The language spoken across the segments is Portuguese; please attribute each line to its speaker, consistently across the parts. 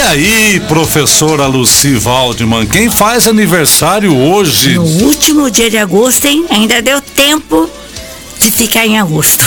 Speaker 1: aí, professora Lucy Waldman, quem faz aniversário hoje?
Speaker 2: No último dia de agosto, hein? Ainda deu tempo de ficar em agosto.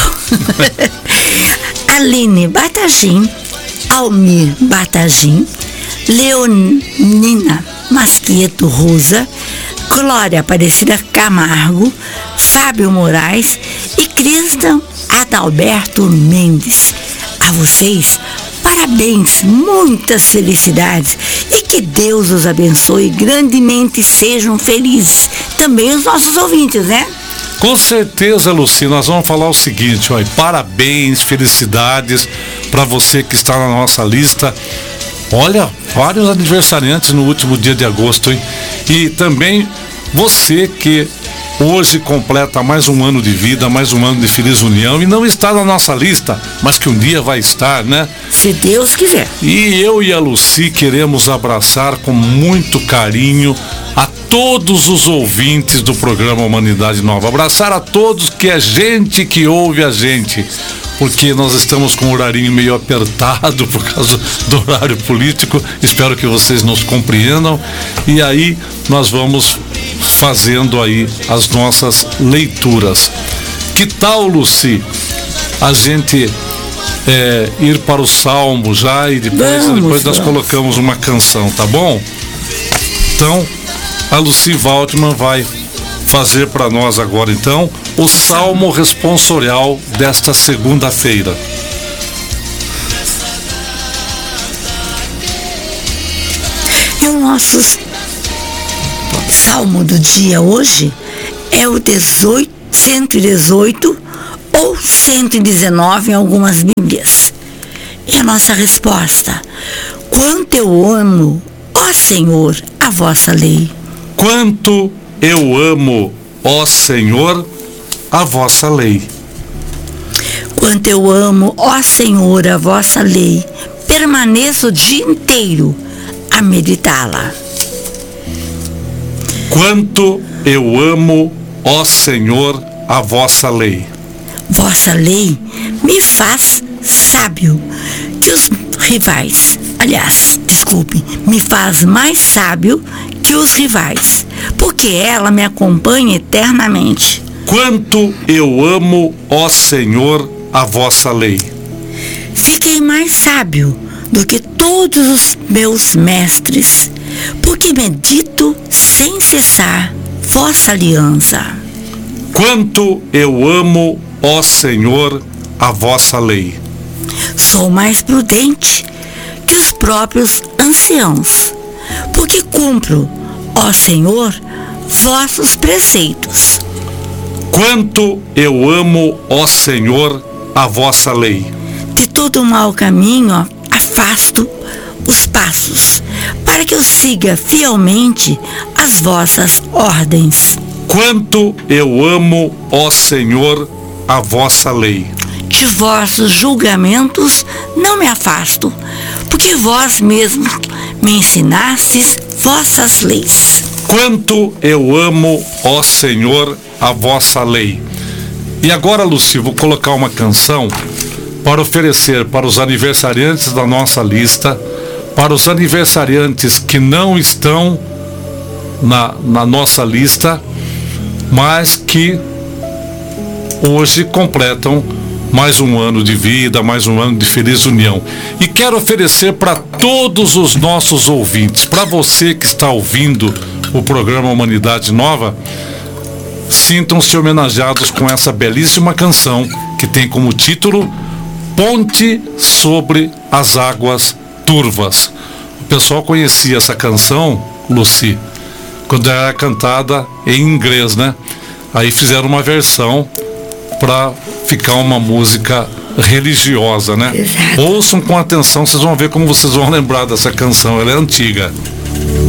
Speaker 2: Aline Batagim, Almir Batagim, Leonina Masqueto Rosa, Glória Aparecida Camargo, Fábio Moraes e Cristian Adalberto Mendes. A vocês, parabéns, muitas felicidades e que Deus os abençoe grandemente, sejam felizes. Também os nossos ouvintes, né?
Speaker 1: Com certeza, Lucy, nós vamos falar o seguinte, ó, parabéns, felicidades para você que está na nossa lista. Olha, vários aniversariantes no último dia de agosto, hein? E também você que hoje completa mais um ano de vida, mais um ano de feliz união e não está na nossa lista, mas que um dia vai estar, né?
Speaker 2: Se Deus quiser.
Speaker 1: E eu e a Lucy queremos abraçar com muito carinho a todos os ouvintes do programa Humanidade Nova. Abraçar a todos que é gente que ouve a gente, porque nós estamos com um horarinho meio apertado por causa do horário político. Espero que vocês nos compreendam. E aí nós vamos fazendo aí as nossas leituras. Que tal, Lucy, a gente ir para o Salmo já e depois nós colocamos uma canção, tá bom? Então, a Lucy Waldman vai fazer para nós agora, então, o Salmo responsorial desta segunda-feira.
Speaker 2: E o nosso Salmo do dia hoje é o 118 ou 119 em algumas Bíblias. E a nossa resposta: quanto eu amo, ó Senhor, a vossa lei.
Speaker 1: Quanto eu amo, ó Senhor, a vossa lei.
Speaker 2: Quanto eu amo, ó Senhor, a vossa lei, permaneço o dia inteiro a meditá-la.
Speaker 1: Quanto eu amo, ó Senhor, a vossa lei.
Speaker 2: Vossa lei me faz sábio que os rivais. Aliás, desculpe, me faz mais sábio que os rivais, porque ela me acompanha eternamente.
Speaker 1: Quanto eu amo, ó Senhor, a vossa lei.
Speaker 2: Fiquei mais sábio do que todos os meus mestres, porque medito sem cessar vossa aliança.
Speaker 1: Quanto eu amo, ó Senhor, a vossa lei.
Speaker 2: Sou mais prudente que os próprios anciãos, porque cumpro, ó Senhor, vossos preceitos.
Speaker 1: Quanto eu amo, ó Senhor, a vossa lei.
Speaker 2: De todo mau caminho afasto os passos, para que eu siga fielmente as vossas ordens.
Speaker 1: Quanto eu amo, ó Senhor, a vossa lei.
Speaker 2: De vossos julgamentos não me afasto, porque vós mesmos me ensinastes vossas leis.
Speaker 1: Quanto eu amo, ó Senhor, a vossa lei. E agora, Lucy, vou colocar uma canção para oferecer para os aniversariantes da nossa lista, para os aniversariantes que não estão na nossa lista, mas que hoje completam mais um ano de vida, mais um ano de feliz união. E quero oferecer para todos os nossos ouvintes, para você que está ouvindo o programa Humanidade Nova, sintam-se homenageados com essa belíssima canção que tem como título Ponte sobre as Águas Turvas. O pessoal conhecia essa canção, Lucy, quando era cantada em inglês, né? Aí fizeram uma versão para ficar uma música religiosa, né?
Speaker 2: Exato.
Speaker 1: Ouçam com atenção, vocês vão ver como vocês vão lembrar dessa canção, ela é antiga.